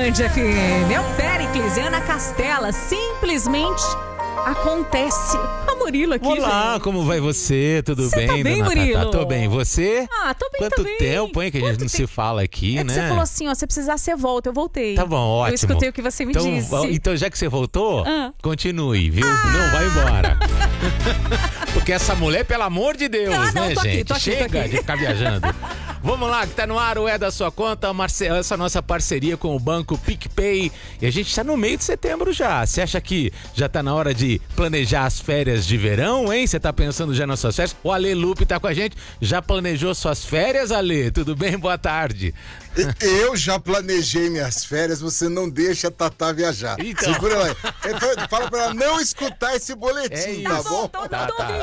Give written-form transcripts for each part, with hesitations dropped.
Band FM. É o Péricles e Ana Castela. Simplesmente acontece. A Murilo aqui, Olá, gente. como vai você? Tudo bem, tá bem, dona Murilo? Tatá? Tô bem. Você? Tô bem Quanto também. tempo, hein, que a gente não se fala aqui, É que né? você falou assim, ó, se precisar você volta, eu voltei. Tá bom, ótimo. Eu escutei o que você me disse. Então, já que você voltou, continue, viu? Não vai embora. Porque essa mulher, pelo amor de Deus, né, tô aqui, gente? tô aqui, Chega tô aqui. de ficar viajando. Vamos lá, que tá no ar o É da Sua Conta, essa nossa parceria com o Banco PicPay. E a gente tá no meio de setembro já. Você acha que já tá na hora de planejar as férias de verão, hein? Você tá pensando já nas suas férias? O Ale Lupe tá com a gente. Já planejou suas férias, Ale? Tudo bem? Boa tarde. Eu já planejei minhas férias, você não deixa a Tatá viajar. Então. Segura ela aí. Fala pra ela não escutar esse boletim, tá bom? Tá,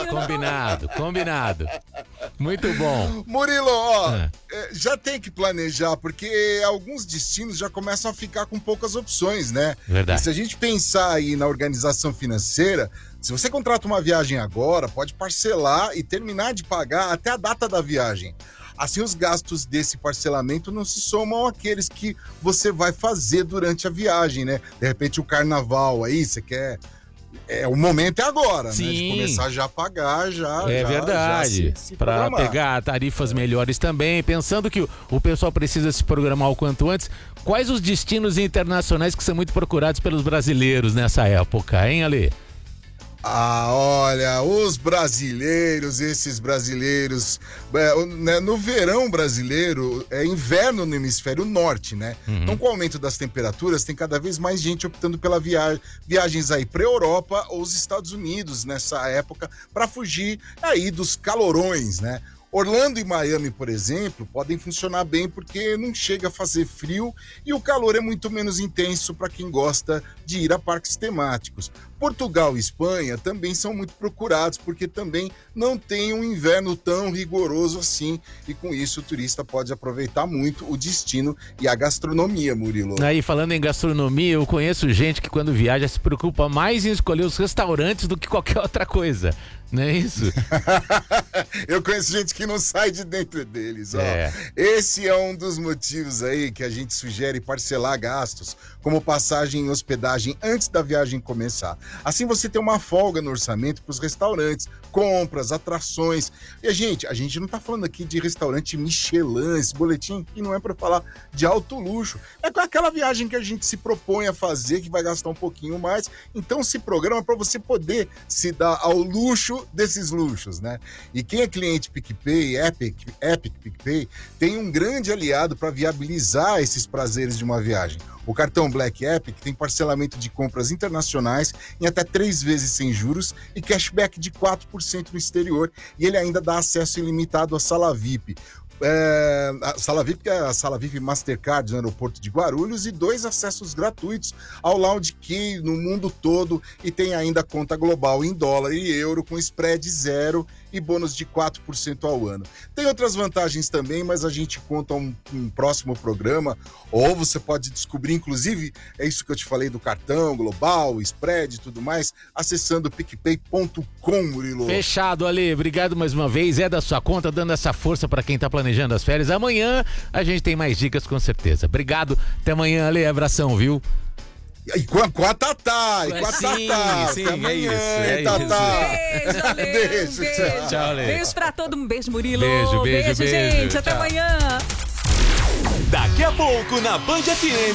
combinado. Muito bom. Murilo, já tem que planejar, porque alguns destinos já começam a ficar com poucas opções, né? Verdade. E se a gente pensar aí na organização financeira, se você contrata uma viagem agora, pode parcelar e terminar de pagar até a data da viagem. Assim, os gastos desse parcelamento não se somam àqueles que você vai fazer durante a viagem, né? De repente, o carnaval aí, você quer... o momento é agora, Sim. né? De começar já a pagar, Verdade. se Para programar. pegar tarifas melhores também. Pensando que o pessoal precisa se programar o quanto antes, quais os destinos internacionais que são muito procurados pelos brasileiros nessa época, hein, Ale? Olha, os brasileiros, esses brasileiros, no verão brasileiro, é inverno no hemisfério norte, né? Então, com o aumento das temperaturas, tem cada vez mais gente optando pela viagens aí para Europa ou os Estados Unidos nessa época, para fugir aí dos calorões, né? Orlando e Miami, por exemplo, podem funcionar bem porque não chega a fazer frio e o calor é muito menos intenso para quem gosta de ir a parques temáticos. Portugal e Espanha também são muito procurados porque também não tem um inverno tão rigoroso assim e com isso o turista pode aproveitar muito o destino e a gastronomia, Murilo. Aí, falando em gastronomia, eu conheço gente que quando viaja se preocupa mais em escolher os restaurantes do que qualquer outra coisa. Não é isso? Eu conheço gente que não sai de dentro deles. Esse é um dos motivos aí que a gente sugere parcelar gastos, como passagem e hospedagem antes da viagem começar. Assim você tem uma folga no orçamento para os restaurantes, compras, atrações. E a gente não tá falando aqui de restaurante Michelin, esse boletim aqui não é para falar de alto luxo. É com aquela viagem que a gente se propõe a fazer, que vai gastar um pouquinho mais. Então se programa para você poder se dar ao luxo desses luxos, né? E quem é cliente PicPay, Epic PicPay, tem um grande aliado para viabilizar esses prazeres de uma viagem. O cartão Black Epic tem parcelamento de compras internacionais em até 3 vezes sem juros e cashback de 4% no exterior. E ele ainda dá acesso ilimitado à sala VIP. A sala VIP, que é a sala VIP Mastercard no aeroporto de Guarulhos, e 2 acessos gratuitos ao Lounge Key no mundo todo, e tem ainda conta global em dólar e euro com spread 0 e bônus de 4% ao ano. Tem outras vantagens também, mas a gente conta um próximo programa, ou você pode descobrir, inclusive, é isso que eu te falei do cartão global, spread e tudo mais, acessando picpay.com, Murilo. Fechado, Ale. Obrigado mais uma vez. É da Sua Conta, dando essa força para quem tá planejando as férias. Amanhã a gente tem mais dicas com certeza. Obrigado. Até amanhã, Ale. Abração, viu? E com a Tatá, Sim, Até amanhã, é Tatá. Beijo, Ale. Beijo, tchau. Tchau, Ale. Beijo pra todo mundo. Beijo, Murilo. Beijo, gente. Até tchau. amanhã. Daqui a pouco na Band FM.